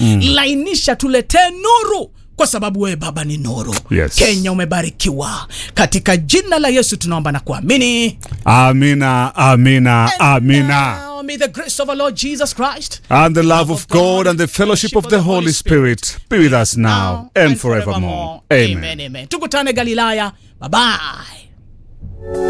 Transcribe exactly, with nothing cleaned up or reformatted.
mm. lainisha, tuletee nuru, kwa sababu wewe Baba ni nuru. Yes. Kenya umebarikiwa, katika jina la Yesu tunaomba na kuamini. Amina, amina, amina. Now, may the grace of our Lord Jesus Christ And the love of God and the fellowship of the Holy Spirit be with us now and forevermore. Amen. Amen, amen. Tukutane Galilaya. Bye bye.